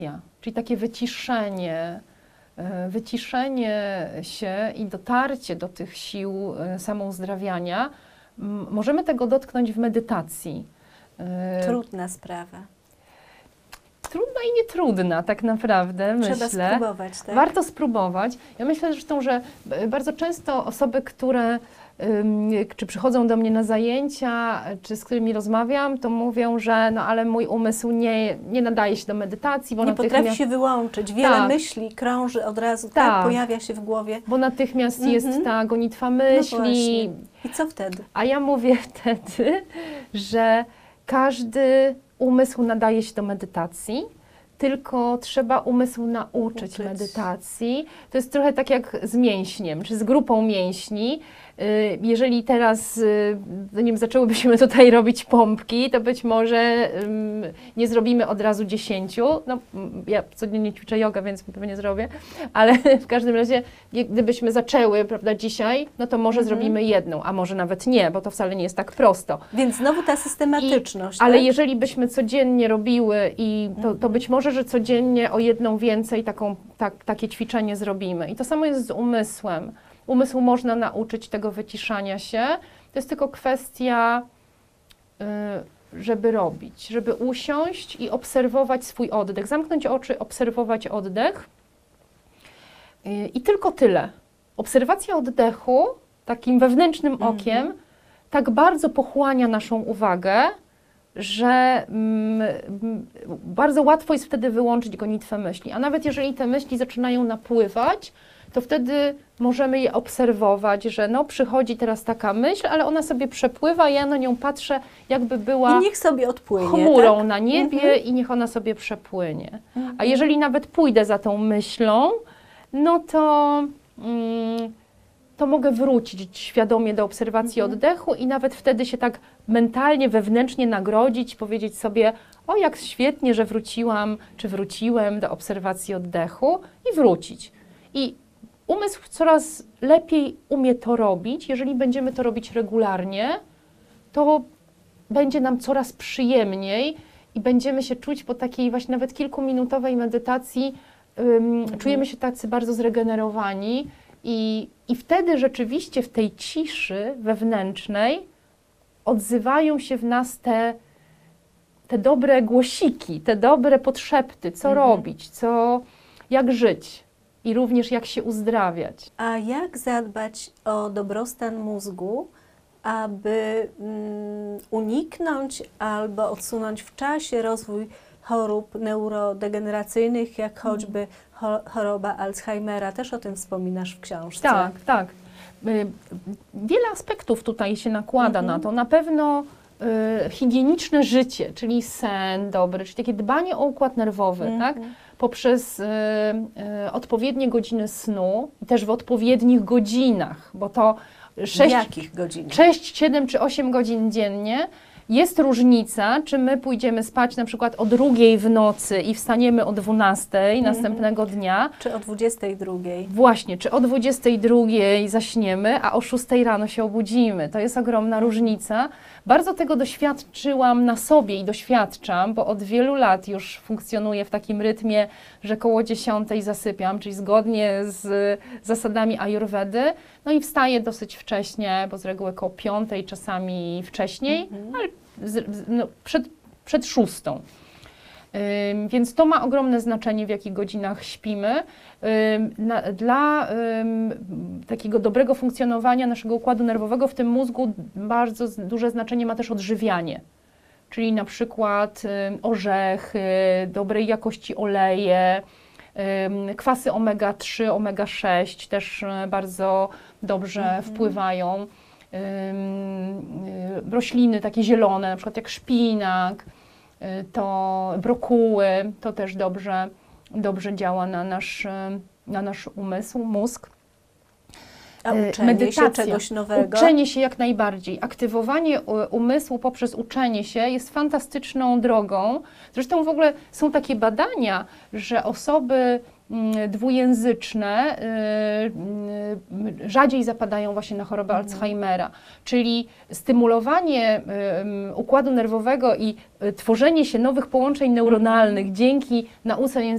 czyli takie wyciszenie się i dotarcie do tych sił samouzdrawiania. Możemy tego dotknąć w medytacji. Trudna sprawa. Trudna i nietrudna tak naprawdę, Trzeba myślę. spróbować, tak? Warto spróbować. Ja myślę zresztą, że bardzo często osoby, które czy przychodzą do mnie na zajęcia, czy z którymi rozmawiam, to mówią, że no ale mój umysł nie nadaje się do medytacji, bo nie potrafi się wyłączyć. Wiele myśli krąży od razu, tak, pojawia się w głowie. Bo natychmiast jest ta gonitwa myśli. No i co wtedy? A ja mówię wtedy, że każdy umysł nadaje się do medytacji, tylko trzeba umysł nauczyć medytacji. To jest trochę tak jak z mięśniem, czy z grupą mięśni. Jeżeli teraz, nie wiem, zaczęłybyśmy tutaj robić pompki, to być może nie zrobimy od razu 10. No, ja codziennie ćwiczę jogę, więc pewnie nie zrobię, ale w każdym razie, gdybyśmy zaczęły, prawda, dzisiaj, no to może zrobimy 1, a może nawet nie, bo to wcale nie jest tak prosto. Więc znowu ta systematyczność. Ale tak? jeżeli byśmy codziennie robiły to być może, że codziennie o 1 więcej takie ćwiczenie zrobimy. I to samo jest z umysłem. Umysł można nauczyć tego wyciszania się. To jest tylko kwestia, żeby robić, żeby usiąść i obserwować swój oddech. Zamknąć oczy, obserwować oddech. I tylko tyle. Obserwacja oddechu takim wewnętrznym okiem tak bardzo pochłania naszą uwagę, że bardzo łatwo jest wtedy wyłączyć gonitwę myśli. A nawet jeżeli te myśli zaczynają napływać, to wtedy możemy je obserwować, że no przychodzi teraz taka myśl, ale ona sobie przepływa, ja na nią patrzę, jakby była i niech sobie odpłynie, chmurą tak? na niebie i niech ona sobie przepłynie. A jeżeli nawet pójdę za tą myślą, no to mogę wrócić świadomie do obserwacji oddechu i nawet wtedy się tak mentalnie, wewnętrznie nagrodzić, powiedzieć sobie, o jak świetnie, że wróciłam, czy wróciłem do obserwacji oddechu i wrócić. I umysł coraz lepiej umie to robić. Jeżeli będziemy to robić regularnie, to będzie nam coraz przyjemniej i będziemy się czuć po takiej właśnie nawet kilkuminutowej medytacji, czujemy się tacy bardzo zregenerowani i wtedy rzeczywiście w tej ciszy wewnętrznej odzywają się w nas te dobre głosiki, te dobre podszepty, co robić, jak żyć. I również jak się uzdrawiać. A jak zadbać o dobrostan mózgu, aby uniknąć albo odsunąć w czasie rozwój chorób neurodegeneracyjnych, jak choćby choroba Alzheimera? Też o tym wspominasz w książce. Tak, tak. Wiele aspektów tutaj się nakłada na to. Na pewno higieniczne życie, czyli sen dobry, czyli takie dbanie o układ nerwowy, tak? Poprzez odpowiednie godziny snu i też w odpowiednich godzinach, bo to 6, jakich godzinach? 6, 7 czy 8 godzin dziennie. Jest różnica, czy my pójdziemy spać na przykład o 2 w nocy i wstaniemy o 12 następnego dnia. Czy o 22. Właśnie, czy o 22 zaśniemy, a o 6 rano się obudzimy. To jest ogromna różnica. Bardzo tego doświadczyłam na sobie i doświadczam, bo od wielu lat już funkcjonuję w takim rytmie, że koło 10 zasypiam, czyli zgodnie z zasadami ajurwedy. No i wstaję dosyć wcześnie, bo z reguły koło 5, czasami wcześniej, ale przed 6. Więc to ma ogromne znaczenie, w jakich godzinach śpimy. Dla takiego dobrego funkcjonowania naszego układu nerwowego w tym mózgu bardzo duże znaczenie ma też odżywianie. Czyli na przykład orzechy, dobrej jakości oleje, kwasy omega-3, omega-6 też bardzo dobrze wpływają. Rośliny takie zielone, na przykład jak szpinak, to brokuły, to też dobrze działa na nasz umysł, mózg. A uczenie się czegoś nowego? Uczenie się jak najbardziej. Aktywowanie umysłu poprzez uczenie się jest fantastyczną drogą. Zresztą w ogóle są takie badania, że osoby dwujęzyczne rzadziej zapadają właśnie na chorobę Alzheimera. Czyli stymulowanie układu nerwowego i tworzenie się nowych połączeń neuronalnych dzięki nauce